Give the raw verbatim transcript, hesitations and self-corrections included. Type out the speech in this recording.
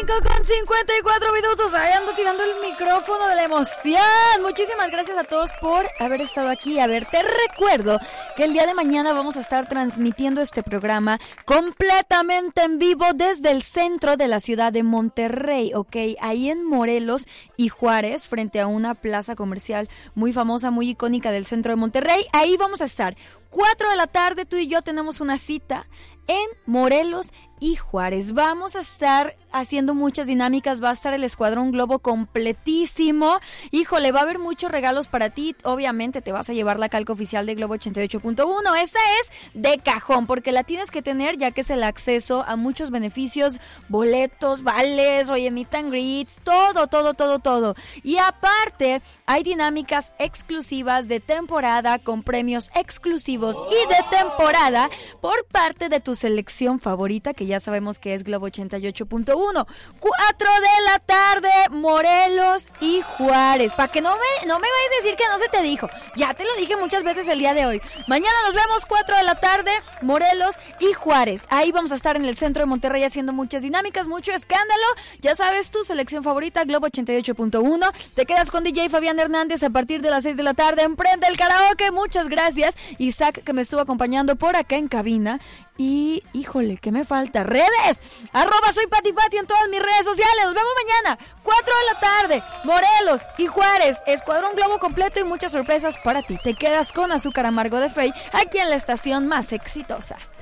cinco con cincuenta y cuatro minutos. Ahí ando tirando el micrófono de la emoción. Muchísimas gracias a todos por haber estado aquí. A ver, te recuerdo que el día de mañana vamos a estar transmitiendo este programa completamente en vivo desde el centro de la ciudad de Monterrey, ¿ok? Ahí en Morelos y Juárez, frente a una plaza comercial muy famosa, muy icónica del centro de Monterrey. Ahí vamos a estar. cuatro de la tarde, tú y yo tenemos una cita en Morelos y Juárez. Vamos a estar haciendo muchas dinámicas, va a estar el Escuadrón Globo completísimo. Híjole, va a haber muchos regalos para ti. Obviamente te vas a llevar la calca oficial de Globo ochenta y ocho punto uno. Esa es de cajón, porque la tienes que tener, ya que es el acceso a muchos beneficios, boletos, vales, oye, meet and greets, todo, todo, todo, todo. Y aparte, hay dinámicas exclusivas de temporada con premios exclusivos y de temporada por parte de tu selección favorita, que ya sabemos que es Globo ochenta y ocho punto uno. cuatro de la tarde, Morelos y Juárez. Para que no me, no me vayas a decir que no se te dijo. Ya te lo dije muchas veces el día de hoy. Mañana nos vemos, cuatro de la tarde, Morelos y Juárez. Ahí vamos a estar en el centro de Monterrey haciendo muchas dinámicas, mucho escándalo. Ya sabes, tu selección favorita, Globo ochenta y ocho punto uno. Te quedas con D J Fabián Hernández a partir de las seis de la tarde. Emprende el karaoke. Muchas gracias. Isaac, que me estuvo acompañando por acá en cabina. Y, híjole, ¿qué me falta? Redes, arroba soy Pati Pati en todas mis redes sociales. Nos vemos mañana, cuatro de la tarde, Morelos y Juárez, Escuadrón Globo completo y muchas sorpresas para ti. Te quedas con Azúcar Amargo de Fey, aquí en la estación más exitosa.